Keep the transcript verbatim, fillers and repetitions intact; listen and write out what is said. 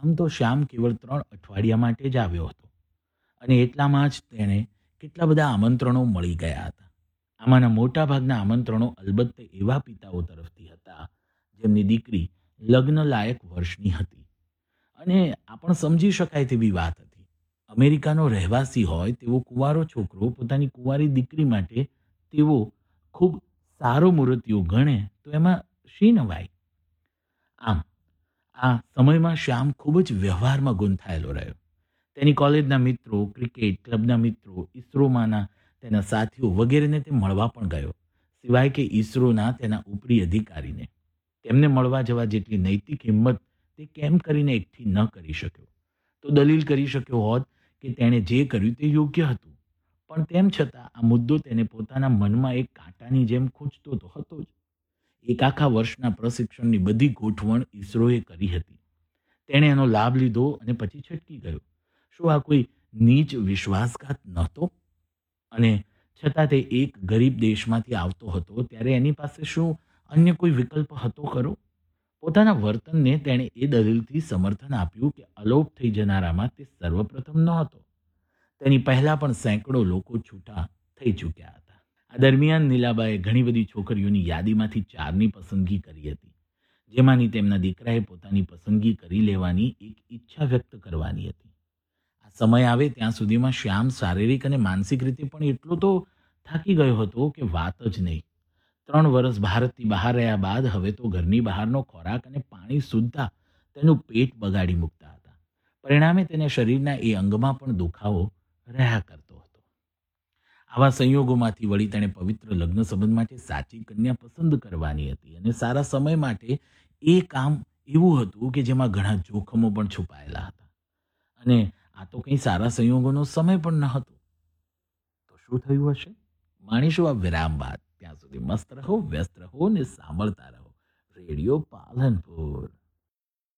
આમ તો શ્યામ કેવળ ત્રણ અઠવાડિયા માટે જ આવ્યો હતો અને એટલામાં જ તેણે કેટલા બધા આમંત્રણો મળી ગયા હતા. આમાંના મોટાભાગના આમંત્રણો અલબત્ત એવા પિતાઓ તરફથી હતા જેમની દીકરી લગ્ન લાયક વર્ષની હતી. અને આ પણ સમજી શકાય તેવી વાત હતી. અમેરિકાનો રહેવાસી હોય તેવો કુંવારો છોકરો પોતાની કુંવારી દીકરી માટે તેવો ખૂબ સારો મૂર્તિઓ ગણે તો એમાં શી નવાઈ? આમ આ સમયમાં શ્યામ ખૂબ જ વ્યવહારમાં ગૂંથાયેલો રહ્યો. તેની કોલેજના મિત્રો, ક્રિકેટ ક્લબના મિત્રો, ઇસરોમાંના તેના સાથીઓ વગેરેને તે મળવા પણ ગયો. સિવાય કે ઇસરોના તેના ઉપરી અધિકારીને. તેમને મળવા જવા જેટલી નૈતિક હિંમત તે કેમ કરીને એકઠી ન કરી શક્યો? તો દલીલ કરી શક્યો હોત કે તેણે જે કર્યું તે યોગ્ય હતું. પણ તેમ છતાં આ મુદ્દો તેને પોતાના મનમાં એક કાંટાની જેમ ખૂંચતો તો હતો જ. એક આખા વર્ષના પ્રશિક્ષણની બધી ગોઠવણ ઇસરોએ કરી હતી. તેણે એનો લાભ લીધો અને પછી છટકી ગયો. શું આ કોઈ નીચ વિશ્વાસઘાત નહોતો? અને છતાં તે એક ગરીબ દેશમાંથી આવતો હતો ત્યારે એની પાસે શું અન્ય કોઈ વિકલ્પ હતો ખરો? પોતાના વર્તનને તેણે એ દલીલથી સમર્થન આપ્યું કે અલોપ થઈ જનારામાં તે સર્વપ્રથમ નહોતો. તેની પહેલાં પણ સેંકડો લોકો છૂટા થઈ ચૂક્યા હતા. આ દરમિયાન નીલાબાએ ઘણી બધી છોકરીઓની યાદીમાંથી ચારની પસંદગી કરી હતી, જેમાંની તેમના દીકરાએ પોતાની પસંદગી કરી લેવાની એક ઈચ્છા વ્યક્ત કરવાની હતી. આ સમય આવે ત્યાં સુધીમાં શ્યામ શારીરિક અને માનસિક રીતે પણ એટલો તો થાકી ગયો હતો કે વાત જ નહીં. ત્રણ વર્ષ ભારતથી બહાર રહ્યા બાદ હવે તો ઘરની બહારનો ખોરાક અને પાણી સુદ્ધા તેનું પેટ બગાડી મૂકતા હતા. પરિણામે તેને શરીરના એ અંગમાં પણ દુખાવો રહ્યા કરતો હતો. આવા સંયોગોમાંથી વળી તેણે પવિત્ર લગ્ન સંબંધ માટે સાચી કન્યા પસંદ કરવાની હતી અને સારા સમય માટે એ કામ એવું હતું કે જેમાં ઘણા જોખમો પણ છુપાયેલા હતા. અને આ તો કંઈ સારા સંયોગોનો સમય પણ ન હતો. તો શું થયું હશે? માણીશું આ વિરામ બાદ. ત્યાં સુધી મસ્ત રહો, વ્યસ્ત રહો ને સાંભળતા રહો રેડિયો પાલનપુર.